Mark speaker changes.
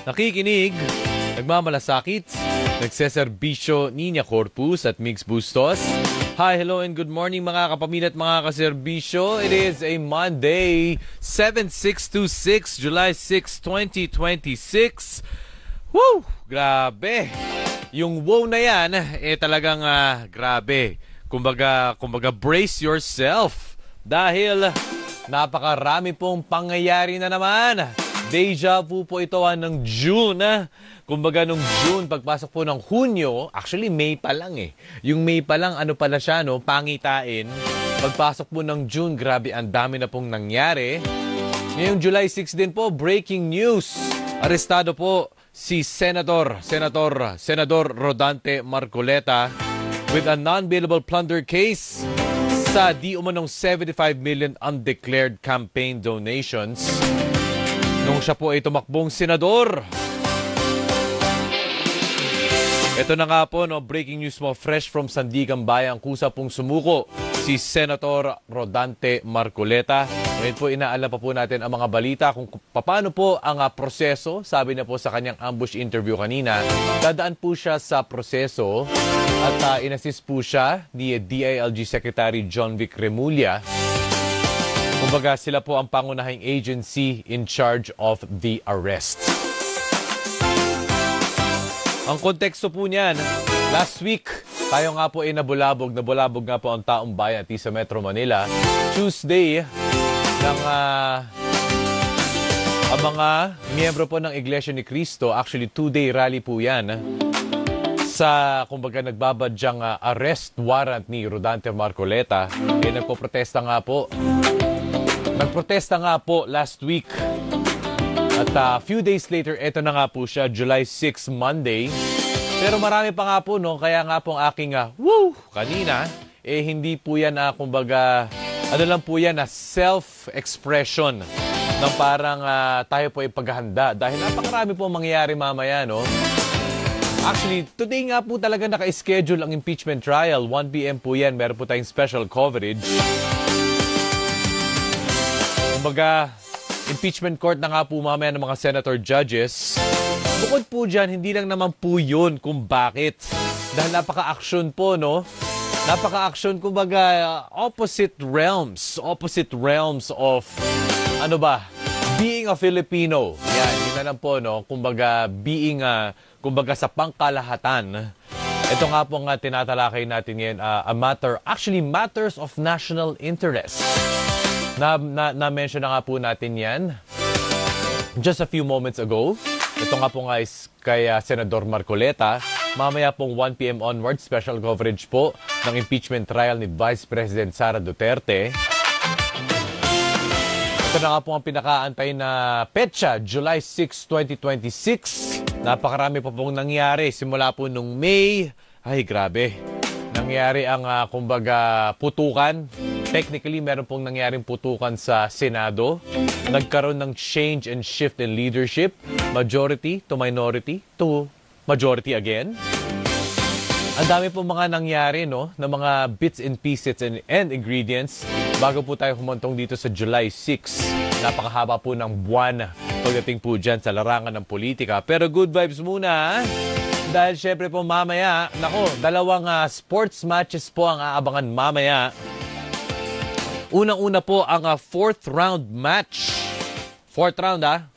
Speaker 1: nakikinig, nagmamalasakit, nagseserbisyo Nina Corpus at Mix Bustos. Hi, hello, and good morning mga kapamilya at mga kaserbisyo. It is a Monday, 7/6/26, July 6, 2026. Woo! Grabe! Yung wow na yan, talagang grabe. Kumbaga, brace yourself. Dahil napakarami pong pangyayari na naman. Deja vu po ito ng June. Kumbaga nung June, pagpasok po ng Hunyo, actually May pa lang Yung May pa lang, ano pala siya, no? Pangitain. Pagpasok po ng June, grabe, ang dami na pong nangyari. Ngayong July 6 din po, breaking news. Arestado po si Senador Rodante Marcoleta with a non-bailable plunder case sa di umanong 75 million undeclared campaign donations nung siya po ay tumakbong senador. Ito na nga po, no, breaking news mo, fresh from Sandigan Bayan, kusa pong sumuko si Senator Rodante Marcoleta. Ngayon po, inaalam pa po natin ang mga balita kung paano po ang proseso. Sabi na po sa kanyang ambush interview kanina, dadaan po siya sa proseso at inassist po siya ni DILG Secretary John Vic Remulla. Kumbaga, sila po ang pangunahing agency in charge of the arrest. Ang konteksto po niyan, last week, tayo nga po ay nabulabog nga po ang taong bayan sa Metro Manila. Tuesday, ang mga miyembro po ng Iglesia ni Cristo, actually 2-day rally po yan, sa kumbaga nagbabadyang arrest warrant ni Rodante Marcoleta. Nagprotesta nga po last week. At few days later, eto na nga po siya, July 6, Monday. Pero marami pa nga po, no? Kaya nga po ang aking kanina, hindi po yan, kumbaga, ano lang po yan, self-expression ng parang tayo po ay paghahanda. Dahil napakarami po mangyayari mamaya, no? Actually, today nga po talaga naka-schedule ang impeachment trial. 1 p.m. po yan, meron po tayong special coverage. Kumbaga, impeachment court na nga po mamaya ng mga senator judges. Bukod po dyan, hindi lang naman po yun kung bakit. Dahil napaka-action po, no? Napaka-action, kumbaga, opposite realms of, being a Filipino. Yan, yun na lang po, no? Kumbaga, being, kumbaga sa pangkalahatan. Ito nga po nga tinatalakay natin ngayon, matters of national interest. Na-mention na nga po natin yan just a few moments ago. Ito nga po nga is kay Senador Marcoleta. Mamaya pong 1 p.m. onward, special coverage po ng impeachment trial ni Vice President Sara Duterte. Ito na nga po ang pinakaantay na petsa, July 6, 2026. Napakarami pa pong nangyari simula po nung May. Ay, grabe. Nangyari ang kumbaga putukan. Technically, meron pong nangyaring putukan sa Senado. Nagkaroon ng change and shift in leadership. Majority to minority to majority again. Ang dami pong mga nangyari, no? Na mga bits and pieces and ingredients. Bago po tayo humantong dito sa July 6. Napakahaba po ng buwan pagdating po dyan sa larangan ng politika. Pero good vibes muna, dahil syempre po mamaya, dalawang sports matches po ang aabangan mamaya. Unang-una po ang fourth round match. Fourth round,